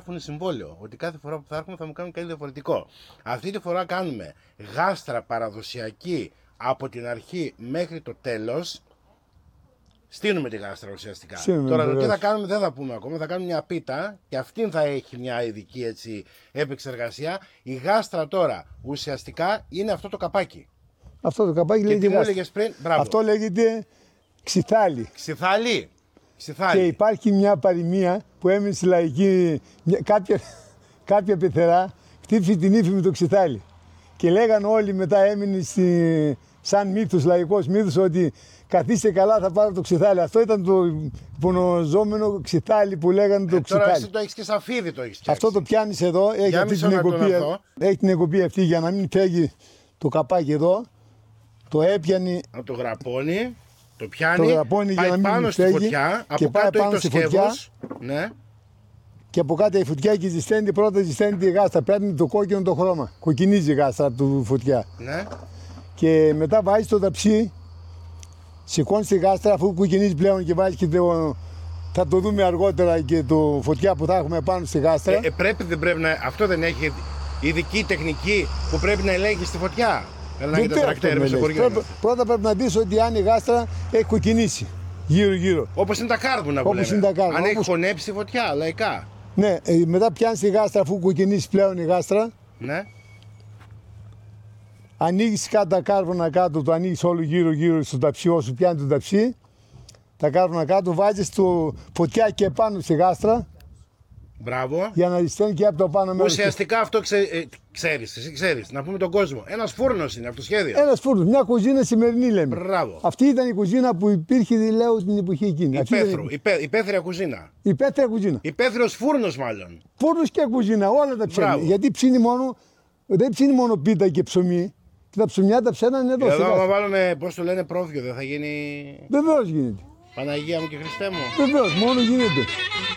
υπογράφουν συμβόλαιο. Ότι κάθε φορά που θα έρχομαι θα μου κάνουν κάτι διαφορετικό. Αυτή τη φορά κάνουμε γάστρα παραδοσιακή από την αρχή μέχρι το τέλος. Στείνουμε τη γάστρα ουσιαστικά. Τώρα το τι θα κάνουμε δεν θα πούμε ακόμα. Θα κάνουμε μια πίτα και αυτήν θα έχει μια ειδική έτσι, επεξεργασία. Η γάστρα τώρα ουσιαστικά είναι αυτό το καπάκι. Αυτό το καπάκι λέγεται γάστρα. Πριν, αυτό λέγεται ξυθάλι. Ξυθάλι. Και υπάρχει μια παροιμία που έμεινε στη λαϊκή. Κάποια πεθερά χτύπησε την ύφη με το ξυθάλι. Και λέγανε όλοι μετά έμεινε σαν μύθος, λαϊκός μύθος, ότι καθίστε καλά θα πάρω το ξυθάλι. Αυτό ήταν το υπονοζόμενο ξυθάλι που λέγανε το ξυθάλι. Τώρα εσύ το έχεις και σαν φίδι το έχεις φτιάξει. Αυτό το πιάνεις εδώ, έχει αυτή την εκοπή. Έχει την εκοπή αυτή για να μην φέγει το καπάκι εδώ. Το έπιανε. Το γραπώνει, το πιάνει, πάει για να μην πάνω στη φωτιά, από κάτω έχει το σκεύος. Ναι. Και από κάτω η φωτιά και ζεσταίνει, πρώτα ζεσταίνει τη γάστρα. Παίρνει το κόκκινο το χρώμα. Κοκκινίζει η γάστρα του φωτιά. Ναι. Και μετά βάζει το ταψί, σηκώνει τη γάστρα αφού κοκκινίζει πλέον και βάζει και το. Θα το δούμε αργότερα και το φωτιά που θα έχουμε πάνω στη γάστρα. Δεν πρέπει να. Αυτό δεν έχει ειδική τεχνική που πρέπει να ελέγχει τη φωτιά. Πρώτα πρέπει να δεις ότι αν η γάστρα έχει κοκκινήσει γύρω-γύρω. Όπως είναι τα κάρβουνα που λέμε. Αν έχει χωνέψει φωτιά, λαϊκά. Ναι, μετά πιάνεις τη γάστρα αφού κοκκινήσει πλέον η γάστρα. Ναι. Ανοίγεις κάτω τα κάρβουνα κάτω, το ανοίγεις όλο γύρω-γύρω στο ταψί, όσο πιάνει το ταψί. Τα κάρβουνα κάτω, βάζεις το φωτιά και πάνω στη γάστρα. Μπράβο. Για να ζεσταίνει και από το πάνω μέρος. Ουσιαστικά αυτό εσύ ξέρεις, να πούμε τον κόσμο. Ένας φούρνος είναι αυτό το σχέδιο. Ένας φούρνος, μια κουζίνα σημερινή λέμε. Μπράβο. Αυτή ήταν η κουζίνα που υπήρχε, λέω, την εποχή εκείνη. Υπαίθρια κουζίνα. Υπαίθρια κουζίνα. Υπαίθριος φούρνος μάλλον. Φούρνος και κουζίνα, όλα τα ψώνει. Γιατί ψήνει μόνο, δεν ψήνει μόνο πίτα και ψωμί. Και τα ψωμιά τα ψένανε εδώ. Εδώ άμα βάλουμε, πώς το λένε, πρόβιο, δεν θα γίνει. Βεβαίως γίνεται. Παναγία μου και Χριστέ μου. Βεβαίως, μόνο γίνεται.